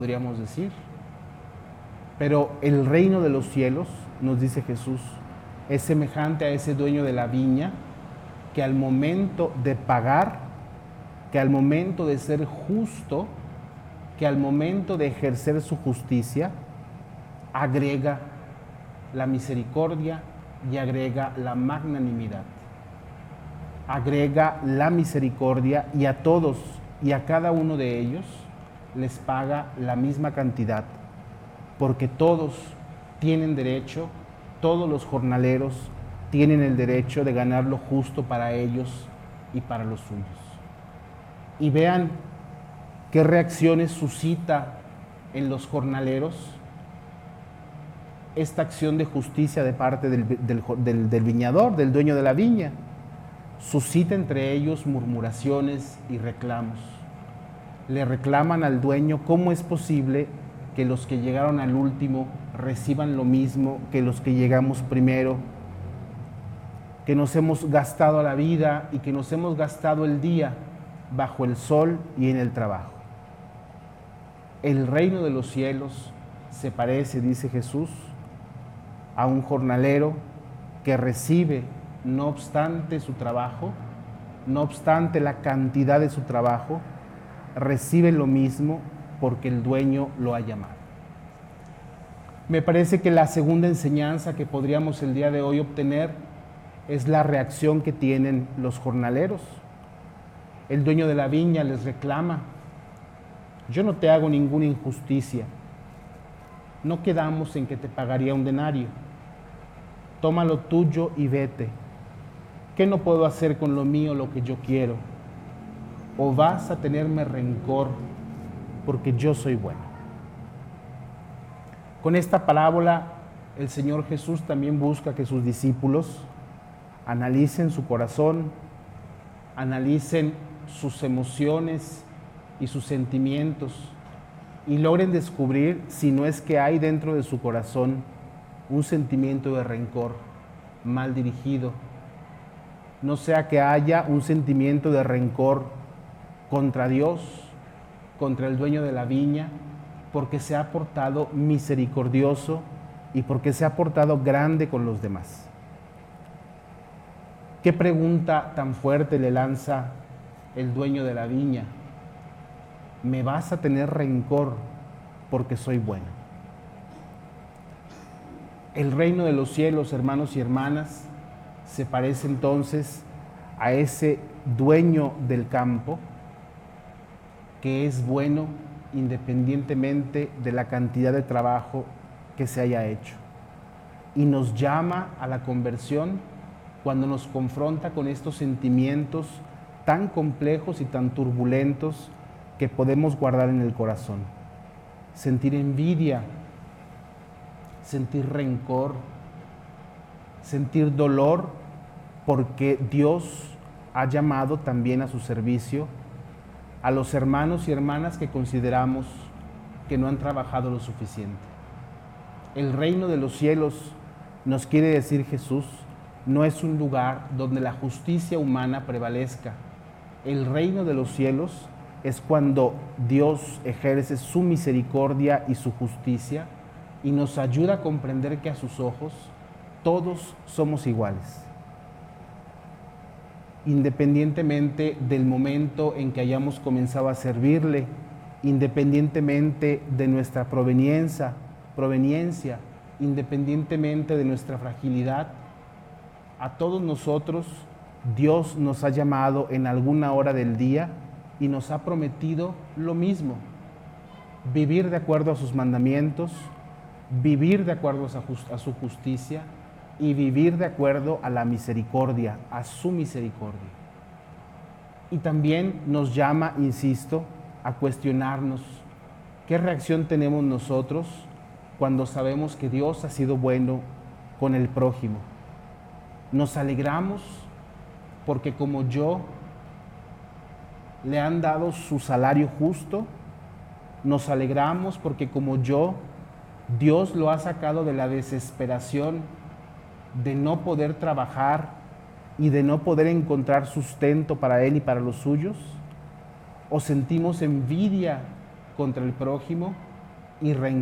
podríamos decir. Pero el reino de los cielos, nos dice Jesús, es semejante a ese dueño de la viña que al momento de pagar, que al momento de ser justo, que al momento de ejercer su justicia, agrega la misericordia y agrega la magnanimidad. Agrega la misericordia y a todos y a cada uno de ellos les paga la misma cantidad, porque todos tienen derecho, todos los jornaleros tienen el derecho de ganar lo justo para ellos y para los suyos. Y vean qué reacciones suscita en los jornaleros esta acción de justicia de parte del viñador, del dueño de la viña. Suscita entre ellos murmuraciones y reclamos. Le reclaman al dueño cómo es posible que los que llegaron al último reciban lo mismo que los que llegamos primero, que nos hemos gastado la vida y que nos hemos gastado el día bajo el sol y en el trabajo. El reino de los cielos se parece, dice Jesús, a un jornalero que recibe, no obstante su trabajo, no obstante la cantidad de su trabajo, recibe lo mismo porque el dueño lo ha llamado. Me parece que la segunda enseñanza que podríamos el día de hoy obtener es la reacción que tienen los jornaleros. El dueño de la viña les reclama: yo no te hago ninguna injusticia, no quedamos en que te pagaría un denario, toma lo tuyo y vete. ¿Qué no puedo hacer con lo mío lo que yo quiero? ¿O vas a tenerme rencor porque yo soy bueno? Con esta parábola, el Señor Jesús también busca que sus discípulos analicen su corazón, analicen sus emociones y sus sentimientos y logren descubrir si no es que hay dentro de su corazón un sentimiento de rencor mal dirigido. No sea que haya un sentimiento de rencor contra Dios, contra el dueño de la viña, porque se ha portado misericordioso y porque se ha portado grande con los demás. ¿Qué pregunta tan fuerte le lanza el dueño de la viña? ¿Me vas a tener rencor porque soy bueno? El reino de los cielos, hermanos y hermanas, se parece entonces a ese dueño del campo que es bueno independientemente de la cantidad de trabajo que se haya hecho. Y nos llama a la conversión cuando nos confronta con estos sentimientos tan complejos y tan turbulentos que podemos guardar en el corazón. Sentir envidia, sentir rencor, sentir dolor, porque Dios ha llamado también a su servicio a los hermanos y hermanas que consideramos que no han trabajado lo suficiente. El reino de los cielos, nos quiere decir Jesús, no es un lugar donde la justicia humana prevalezca. El reino de los cielos es cuando Dios ejerce su misericordia y su justicia y nos ayuda a comprender que a sus ojos todos somos iguales, independientemente del momento en que hayamos comenzado a servirle, independientemente de nuestra proveniencia, independientemente de nuestra fragilidad. A todos nosotros Dios nos ha llamado en alguna hora del día y nos ha prometido lo mismo: vivir de acuerdo a sus mandamientos, vivir de acuerdo a su justicia y vivir de acuerdo a la misericordia, a su misericordia. Y también nos llama, insisto, a cuestionarnos qué reacción tenemos nosotros cuando sabemos que Dios ha sido bueno con el prójimo. Nos alegramos porque como yo le han dado su salario justo, nos alegramos porque como yo, Dios lo ha sacado de la desesperación de no poder trabajar y de no poder encontrar sustento para él y para los suyos, o sentimos envidia contra el prójimo y rencor.